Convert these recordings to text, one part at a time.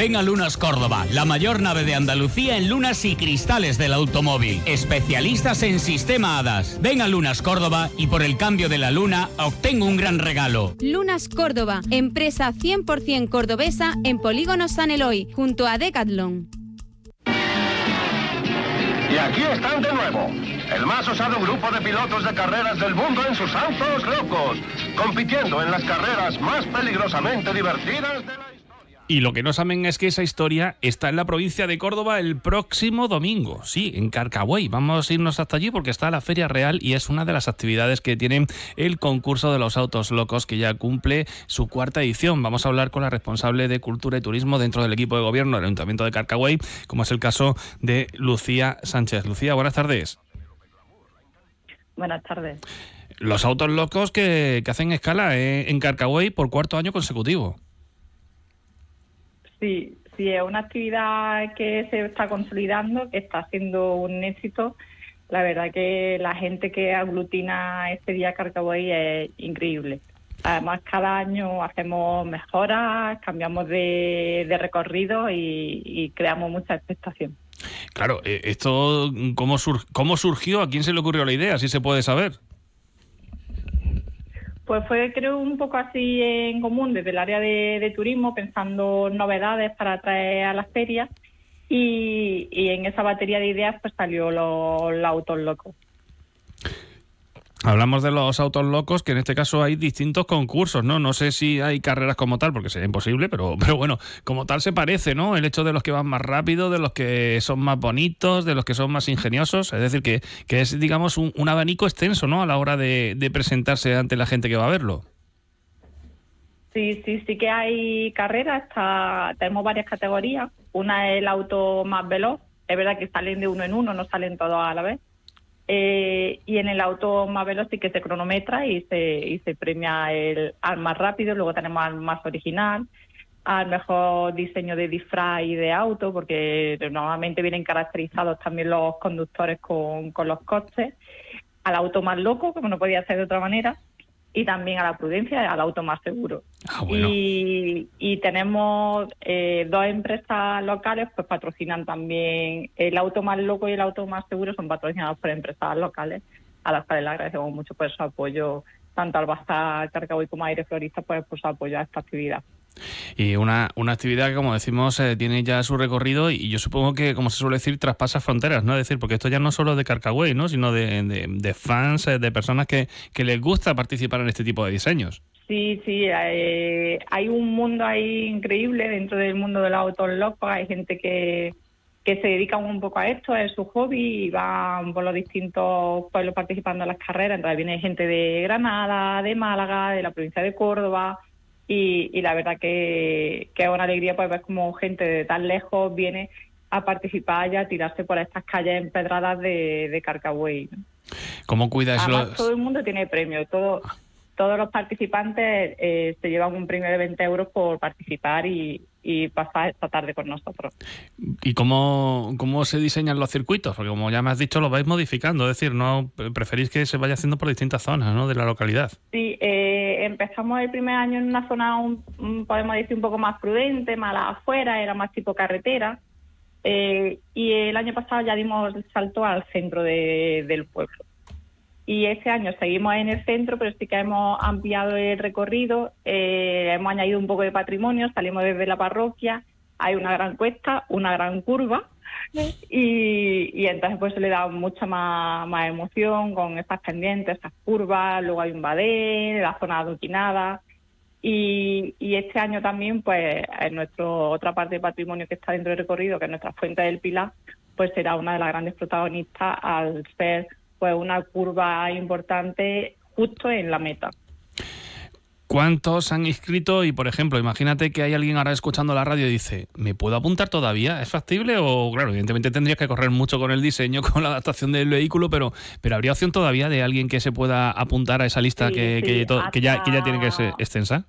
Ven a Lunas Córdoba, la mayor nave de Andalucía en lunas y cristales del automóvil. Especialistas en sistema HADAS. Ven a Lunas Córdoba y por el cambio de la luna obtén un gran regalo. Lunas Córdoba, empresa 100% cordobesa en Polígono San Eloy, junto a Decathlon. Y aquí están de nuevo, el más osado grupo de pilotos de carreras del mundo en sus autos locos, compitiendo en las carreras más peligrosamente divertidas de la historia. Y lo que no saben es que esa historia está en la provincia de Córdoba el próximo domingo. Sí, en Carcagüey. Vamos a irnos hasta allí porque está la Feria Real y es una de las actividades que tiene el concurso de los autos locos, que ya cumple su 4ª edición. Vamos a hablar con la responsable de Cultura y Turismo dentro del equipo de gobierno del Ayuntamiento de Carcagüey, como es el caso de Lucía Sánchez. Lucía, buenas tardes. Buenas tardes. Los autos locos que hacen escala en Carcagüey por 4º año consecutivo. Sí, es una actividad que se está consolidando, que está siendo un éxito. La verdad que la gente que aglutina este día Carcagüey es increíble. Además, cada año hacemos mejoras, cambiamos de recorrido y creamos mucha expectación. Claro, esto ¿cómo surgió? ¿A quién se le ocurrió la idea? Si se puede saber. Pues fue, creo, un poco así en común desde el área de turismo, pensando novedades para traer a las ferias y en esa batería de ideas pues salió los autos locos. Hablamos de los autos locos, que en este caso hay distintos concursos, ¿no? No sé si hay carreras como tal, porque sería imposible, pero bueno, como tal se parece, ¿no? El hecho de los que van más rápido, de los que son más bonitos, de los que son más ingeniosos, es decir, que es, digamos, un abanico extenso, ¿no? A la hora de presentarse ante la gente que va a verlo. Sí que hay carreras, tenemos varias categorías. Una es el auto más veloz, es verdad que salen de uno en uno, no salen todos a la vez. Y en el auto más veloz sí que se cronometra y se premia al más rápido. Luego tenemos al más original, al mejor diseño de disfraz y de auto, porque normalmente vienen caracterizados también los conductores con los coches, al auto más loco, como no podía ser de otra manera, y también a la prudencia, al auto más seguro. Bueno. Y tenemos 2 empresas locales, pues patrocinan también el auto más loco y el auto más seguro, son patrocinados por empresas locales, a las cuales le agradecemos mucho por su apoyo, tanto al Bazar Carcagüey como a Aire Florista, pues por su apoyo a esta actividad. Y una actividad que, como decimos, tiene ya su recorrido y yo supongo que, como se suele decir, traspasa fronteras, ¿no? Es decir, porque esto ya no solo de Carcagüey, ¿no? Sino de fans, de personas que les gusta participar en este tipo de diseños. Sí, hay un mundo ahí increíble dentro del mundo de los autos locos. Hay gente que se dedica un poco a esto, es su hobby, y van por los distintos pueblos participando en las carreras. Entonces viene gente de Granada, de Málaga, de la provincia de Córdoba. Y la verdad que es una alegría pues ver cómo gente de tan lejos viene a participar y a tirarse por estas calles empedradas de Carcagüey, ¿no? ¿Cómo cuidas Todo el mundo tiene premio, todos los participantes se llevan un premio de 20 euros por participar y pasar esta tarde con nosotros. ¿Y cómo se diseñan los circuitos? Porque, como ya me has dicho, los vais modificando, es decir, no preferís que se vaya haciendo por distintas zonas, ¿no?, de la localidad. Sí, empezamos el primer año en una zona, podemos decir, un poco más prudente, más afuera, era más tipo carretera, y el año pasado ya dimos el salto al centro del pueblo. Y este año seguimos en el centro, pero sí que hemos ampliado el recorrido, hemos añadido un poco de patrimonio, salimos desde la parroquia, hay una gran cuesta, una gran curva, y entonces pues se le da mucha más emoción con estas pendientes, estas curvas. Luego hay un badén, la zona adoquinada, y este año también pues en otra parte de patrimonio que está dentro del recorrido, que es nuestra Fuente del Pilar, pues será una de las grandes protagonistas al ser pues una curva importante justo en la meta. ¿Cuántos han inscrito? Y, por ejemplo, imagínate que hay alguien ahora escuchando la radio y dice, ¿me puedo apuntar todavía? ¿Es factible? O, claro, evidentemente tendrías que correr mucho con el diseño, con la adaptación del vehículo, pero ¿habría opción todavía de alguien que se pueda apuntar a esa lista que ya tiene que ser extensa?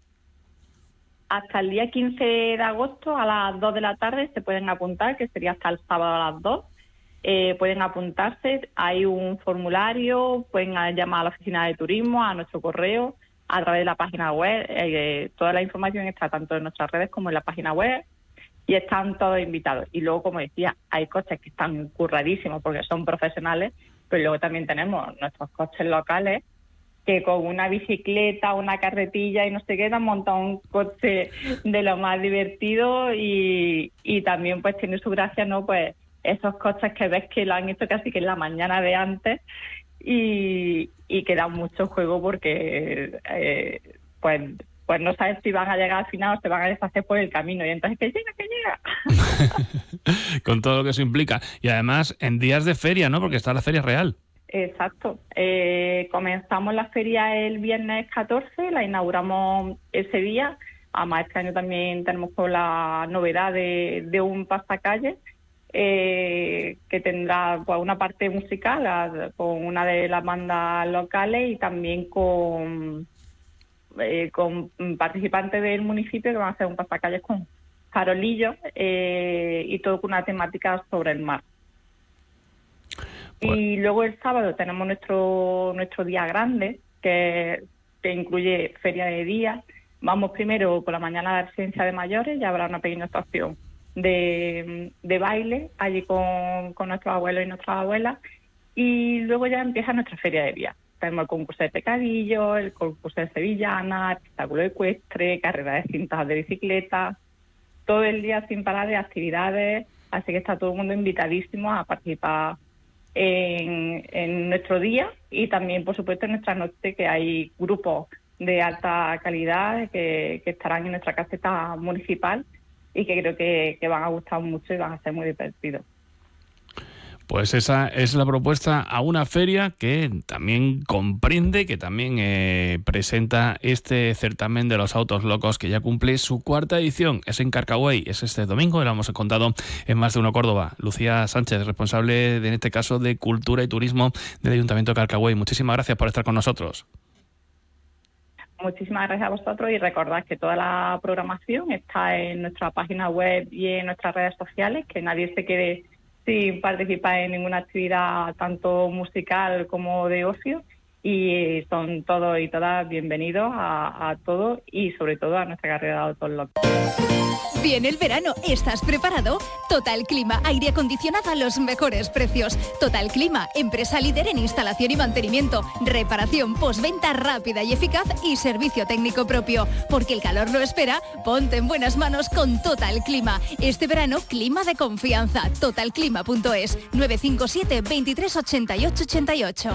Hasta el día 15 de agosto a las 2 de la tarde se pueden apuntar, que sería hasta el sábado a las 2. Pueden apuntarse, hay un formulario, pueden llamar a la oficina de turismo, a nuestro correo, a través de la página web. Toda la información está tanto en nuestras redes como en la página web. y están todos invitados. Y luego, como decía, hay coches que están curradísimos porque son profesionales, pero luego también tenemos nuestros coches locales que con una bicicleta, una carretilla y no sé qué, han montado un coche de lo más divertido y también pues tiene su gracia, ¿no? Pues esos coches que ves que lo han hecho casi que en la mañana de antes y que dan mucho juego porque pues no sabes si van a llegar al final o se van a deshacer por el camino. Y entonces, ¡que llega! Con todo lo que eso implica. Y además, en días de feria, ¿no? Porque está la Feria Real. Exacto. Comenzamos la feria el viernes 14, la inauguramos ese día. Además, este año también tenemos con la novedad de un pasacalle que tendrá pues, una parte musical con una de las bandas locales y también con participantes del municipio que van a hacer un pasacalles con farolillos y todo con una temática sobre el mar. Pues. Y luego el sábado tenemos nuestro día grande que incluye feria de día. Vamos primero por la mañana a la residencia de mayores, ya habrá una pequeña actuación de baile allí con nuestros abuelos y nuestras abuelas, y luego ya empieza nuestra feria de día. Tenemos el concurso de pecadillo, el concurso de sevillana, espectáculo ecuestre, carrera de cintas de bicicleta, todo el día sin parar de actividades, así que está todo el mundo invitadísimo a participar en nuestro día y también, por supuesto, en nuestra noche, que hay grupos de alta calidad que estarán en nuestra caseta municipal y que creo que van a gustar mucho y van a ser muy divertidos. Pues esa es la propuesta a una feria que también comprende, que también presenta este certamen de los autos locos que ya cumple su 4ª edición. Es en Carcagüey, es este domingo, lo hemos contado en Más de Uno Córdoba. Lucía Sánchez, responsable en este caso de Cultura y Turismo del Ayuntamiento de Carcagüey. Muchísimas gracias por estar con nosotros. Muchísimas gracias a vosotros y recordad que toda la programación está en nuestra página web y en nuestras redes sociales, que nadie se quede sin participar en ninguna actividad tanto musical como de ocio, y son todos y todas bienvenidos a todos y sobre todo a nuestra carrera de autos locos. Viene el verano, ¿estás preparado? Total Clima, aire acondicionado a los mejores precios. Total Clima, empresa líder en instalación y mantenimiento, reparación, postventa rápida y eficaz y servicio técnico propio. Porque el calor no espera, ponte en buenas manos con Total Clima. Este verano, clima de confianza. Totalclima.es 957 23 88 88.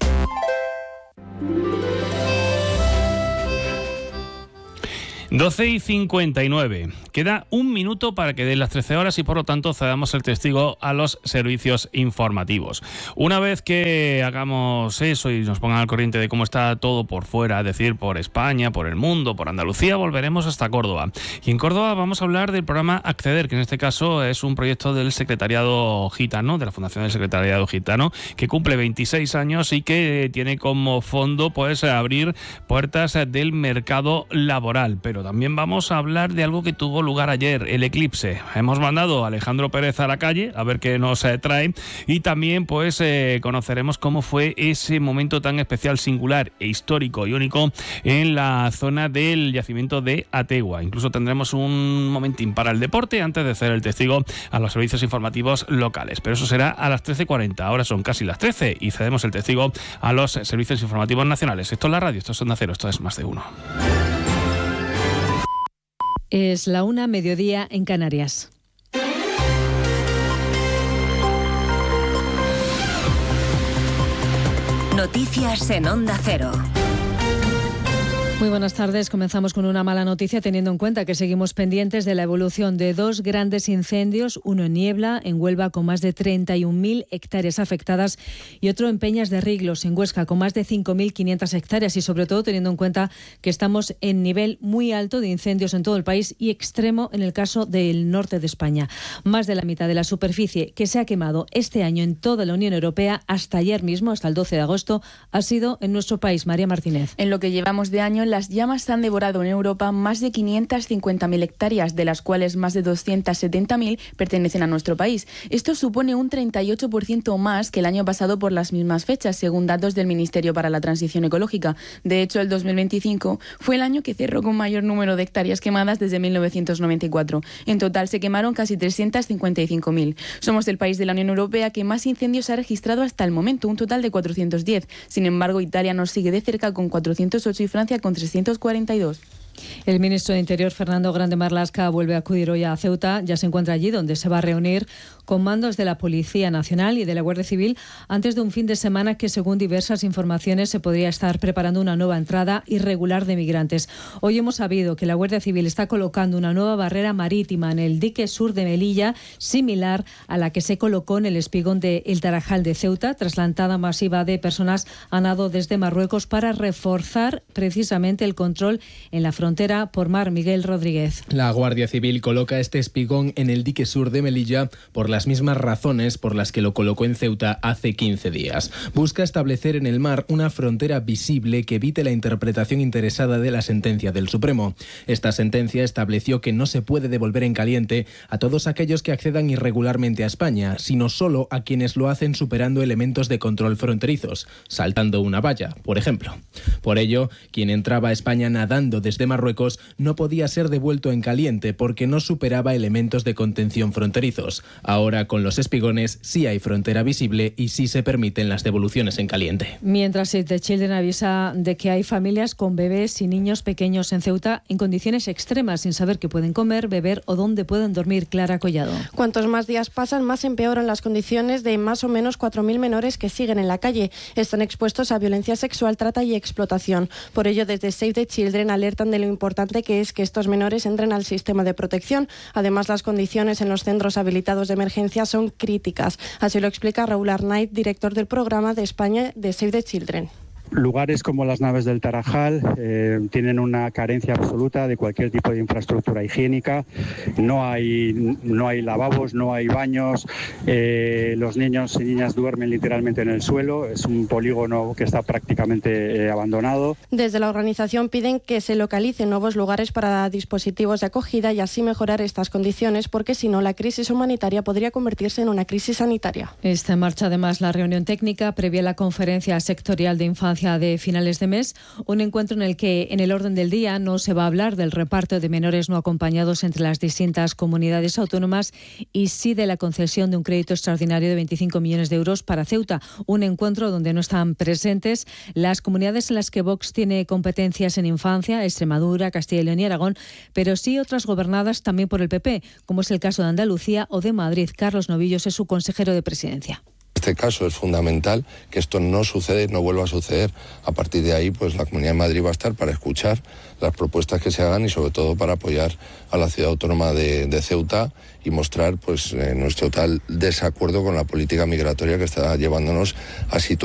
Doce y 59. Queda un minuto para que den las 13 horas y por lo tanto cedamos el testigo a los servicios informativos. Una vez que hagamos eso y nos pongan al corriente de cómo está todo por fuera, es decir, por España, por el mundo, por Andalucía, volveremos hasta Córdoba. Y en Córdoba vamos a hablar del programa Acceder, que en este caso es un proyecto del Secretariado Gitano, de la Fundación del Secretariado Gitano, que cumple 26 años y que tiene como fondo pues abrir puertas del mercado laboral. Pero también vamos a hablar de algo que tuvo lugar ayer, el eclipse. Hemos mandado a Alejandro Pérez a la calle a ver qué nos trae y también pues conoceremos cómo fue ese momento tan especial, singular e histórico y único en la zona del yacimiento de Ategua. Incluso tendremos un momentín para el deporte antes de hacer el testigo a los servicios informativos locales. Pero eso será a las 13:40. Ahora son casi las 13 y cedemos el testigo a los servicios informativos nacionales. Esto es la radio, esto es Onda Cero, esto es Más de Uno. Es la 1:00, mediodía en Canarias. Noticias en Onda Cero. Muy buenas tardes. Comenzamos con una mala noticia, teniendo en cuenta que seguimos pendientes de la evolución de 2 grandes incendios, uno en Niebla, en Huelva, con más de 31.000 hectáreas afectadas, y otro en Peñas de Riglos, en Huesca, con más de 5.500 hectáreas, y sobre todo teniendo en cuenta que estamos en nivel muy alto de incendios en todo el país y extremo en el caso del norte de España. Más de la mitad de la superficie que se ha quemado este año en toda la Unión Europea, hasta ayer mismo, hasta el 12 de agosto, ha sido en nuestro país. María Martínez. En lo que llevamos de año, las llamas han devorado en Europa más de 550.000 hectáreas, de las cuales más de 270.000 pertenecen a nuestro país. Esto supone un 38% más que el año pasado por las mismas fechas, según datos del Ministerio para la Transición Ecológica. De hecho, el 2025 fue el año que cerró con mayor número de hectáreas quemadas desde 1994. En total se quemaron casi 355.000. Somos el país de la Unión Europea que más incendios ha registrado hasta el momento, un total de 410. Sin embargo, Italia nos sigue de cerca con 408 y Francia con 342. El ministro de Interior, Fernando Grande Marlaska, vuelve a acudir hoy a Ceuta. Ya se encuentra allí, donde se va a reunir con mandos de la Policía Nacional y de la Guardia Civil antes de un fin de semana que, según diversas informaciones, se podría estar preparando una nueva entrada irregular de migrantes. Hoy hemos sabido que la Guardia Civil está colocando una nueva barrera marítima en el dique sur de Melilla, similar a la que se colocó en el espigón de El Tarajal de Ceuta, tras la entrada masiva de personas a nado desde Marruecos, para reforzar precisamente el control en la frontera por mar. Miguel Rodríguez. La Guardia Civil coloca este espigón en el dique sur de Melilla por las mismas razones por las que lo colocó en Ceuta hace 15 días. Busca establecer en el mar una frontera visible que evite la interpretación interesada de la sentencia del Supremo. Esta sentencia estableció que no se puede devolver en caliente a todos aquellos que accedan irregularmente a España, sino solo a quienes lo hacen superando elementos de control fronterizos, saltando una valla, por ejemplo. Por ello, quien entraba a España nadando desde Marruecos no podía ser devuelto en caliente porque no superaba elementos de contención fronterizos. Ahora, con los espigones, sí hay frontera visible y sí se permiten las devoluciones en caliente. Mientras Save the Children avisa de que hay familias con bebés y niños pequeños en Ceuta en condiciones extremas, sin saber qué pueden comer, beber o dónde pueden dormir. Clara Collado. Cuantos más días pasan, más empeoran las condiciones de más o menos 4.000 menores que siguen en la calle. Están expuestos a violencia sexual, trata y explotación. Por ello, desde Save the Children alertan de lo importante que es que estos menores entren al sistema de protección. Además, las condiciones en los centros habilitados de emergencia son críticas. Así lo explica Raúl Arnaiz, director del programa de España de Save the Children. Lugares como las naves del Tarajal tienen una carencia absoluta de cualquier tipo de infraestructura higiénica. No hay lavabos, no hay baños. Los niños y niñas duermen literalmente en el suelo. Es un polígono que está prácticamente abandonado. Desde la organización piden que se localicen nuevos lugares para dispositivos de acogida y así mejorar estas condiciones, porque si no, la crisis humanitaria podría convertirse en una crisis sanitaria. Está en marcha además la reunión técnica previa a la conferencia sectorial de infancia de finales de mes, un encuentro en el que en el orden del día no se va a hablar del reparto de menores no acompañados entre las distintas comunidades autónomas y sí de la concesión de un crédito extraordinario de 25 millones de euros para Ceuta, un encuentro donde no están presentes las comunidades en las que Vox tiene competencias en infancia, Extremadura, Castilla y León y Aragón, pero sí otras gobernadas también por el PP, como es el caso de Andalucía o de Madrid. Carlos Novillos es su consejero de presidencia. En este caso es fundamental que esto no suceda, no vuelva a suceder. A partir de ahí, pues la Comunidad de Madrid va a estar para escuchar las propuestas que se hagan y sobre todo para apoyar a la ciudad autónoma de Ceuta y mostrar pues nuestro total desacuerdo con la política migratoria que está llevándonos a situaciones